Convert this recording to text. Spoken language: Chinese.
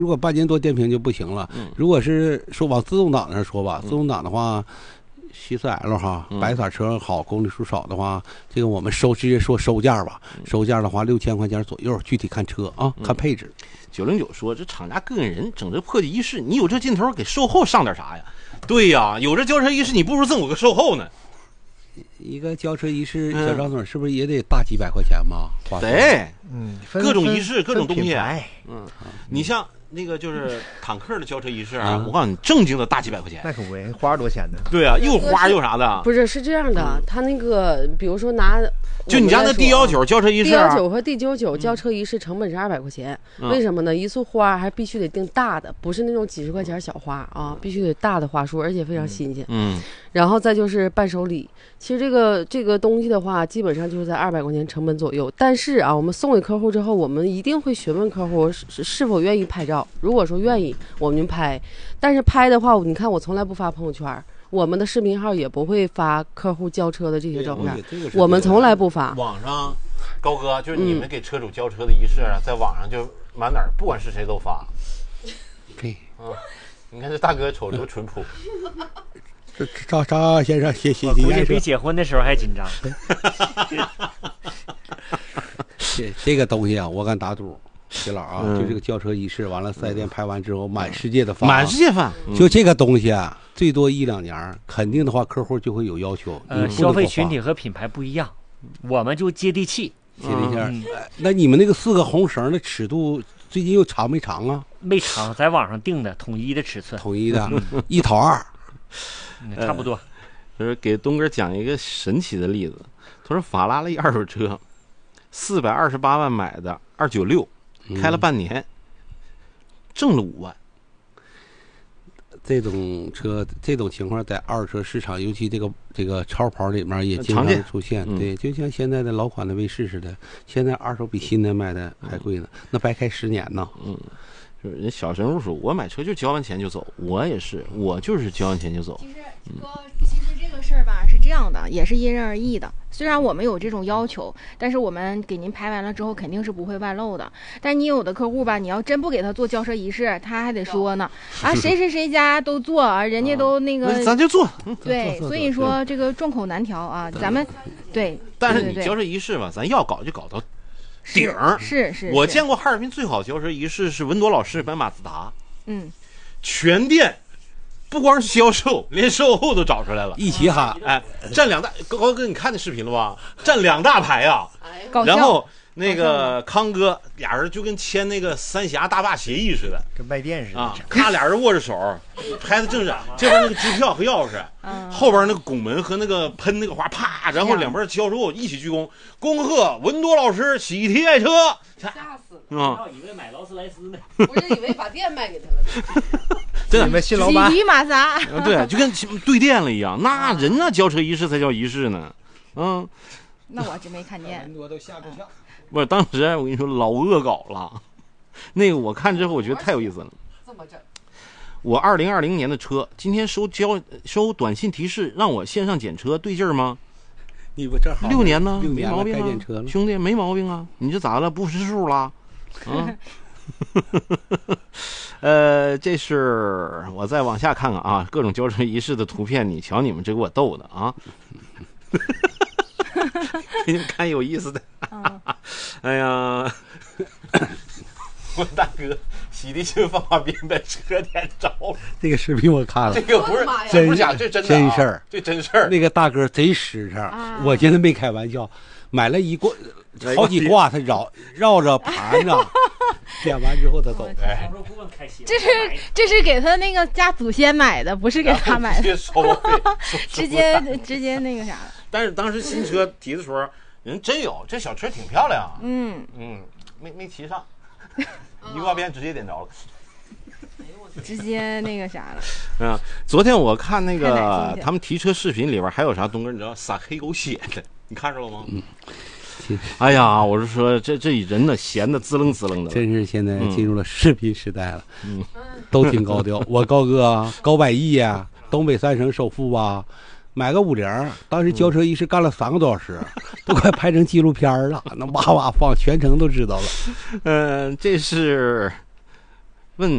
如果半年多电瓶就不行了。如果是说往自动挡上说吧，自动挡的话，7、4L 哈，白色车好，公里数少的话，这个我们直接说收价吧。收价的话6000块钱左右，具体看车啊，看配置。 909说这厂家膈应人，整这破仪式，你有这劲头给售后上点啥呀？对呀，有这交车仪式，你不如赠我个售后呢。 一个交车仪式，小张总是不是也得大几百块钱吧？ 对，各种仪式，各种东西。你像那个就是坦克的交车仪式啊，我告诉你，正经的大几百块钱。 那可不，花多钱呢？ 对啊，又花又啥的。 不是，是这样的，他那个比如说拿。 就你家那 D19交车仪式 ，D19和 D99交车仪式成本是200块钱，为什么呢？一束花还必须得定大的，不是那种几十块钱小花啊，必须得大的花束，而且非常新鲜。然后再就是伴手礼，其实这个东西的话，基本上就是在200块钱成本左右。但是啊，我们送给客户之后，我们一定会询问客户是否愿意拍照。如果说愿意，我们就拍。但是拍的话，你看我从来不发朋友圈。我们的视频号也不会发客户交车的这些照片，我们从来不发。 网上，高哥就是你们给车主交车的仪式啊，在网上就满哪儿，不管是谁都发。 对， 你看这大哥瞅多淳朴。 张先生，谢。 我估计比结婚的时候还紧张。 这个东西啊，我敢打赌。徐老啊，就这个交车仪式完了，4S店拍完之后，满世界的发， 满世界发， 就这个东西啊，最多1-2年，肯定的话，客户就会有要求。 消费群体和品牌不一样，我们就接地气。 那你们那个4个红绳的尺度，最近又长没长啊？ 没长，在网上定的统一的尺寸， 统一的，1讨2， 差不多。 就是给东哥讲一个神奇的例子，他说法拉利二手车，428万买的296。开了半年，挣了5万。 这种车，这种情况在二手车市场，尤其这个超跑里面也经常出现。对，就像现在的老款的卫士似的，现在二手比新的卖的还贵呢，那白开10年呢。 就是人小神物说，我买车就交完钱就走，我也是，我就是交完钱就走。 其实这个事儿吧是这样的，也是因人而异的。虽然我们有这种要求，但是我们给您排完了之后肯定是不会外漏的。但你有的客户吧，你要真不给他做交车仪式，他还得说呢啊，谁家都做啊，人家都那个， 咱就做。 对，所以说这个众口难调啊，咱们对。 但是你交车仪式吧，咱要搞就搞到顶儿。 是。 我见过哈尔滨最好交车仪式是文多老师买马自达，全店。不光是销售，连售后都找出来了， 一起喊， 站2大，高哥你看那视频了吧？站2大排啊，然后那个康哥俩人就跟签那个三峡大坝协议似的， 跟卖店似的啊，俩人握着手，拍的正是这边那个支票和钥匙，后边那个拱门和那个喷那个花，啪，然后两边销售一起鞠躬，恭贺文多老师喜提爱车， 吓死了！ 以为买劳斯莱斯呢， 我是以为把店卖给他了。 你们新老板喜提玛莎， 对，就跟对店了一样。那人那交车仪式才叫仪式呢， 那我真没看见。 很多都吓不跳。 不是，当时我跟你说老恶搞了，那个我看之后我觉得太有意思了。 这么整。 我2020年的车，今天收短信提示让我线上检车，对劲儿吗？ 你不正好 6年呢， 6 没毛病啊，兄弟没毛病啊，你这咋了？不识数了？这是我再往下看看啊，各种交车仪式的图片，你瞧你们这给我逗的啊！给你们看有意思的。哎呀，我大哥洗涤精放旁边把车点着了。 这个视频我看了， 这个不是假，这真的真事儿， 这真事儿。 那个大哥贼实诚，我现在没开玩笑，买了一挂，好几挂，他绕着盘着，点完之后他走。 这是给他那个家祖先买的，不是给他买的，直接那个啥了。 但是当时新车提的时候，人真有，这小车挺漂亮。没骑上，一挂边直接点着了。 直接那个啥了。 昨天我看那个他们提车视频里边还有啥，东哥你知道撒黑狗血的，你看着了吗？哎呀，我是说这人呢闲的滋楞滋楞的， 真是现在进入了视频时代了。都挺高调。我高哥啊，高百亿呀，东北3省首富吧，买个50，当时交车仪式干了3个多小时，都快拍成纪录片了，那哇哇放，全程都知道了。 这是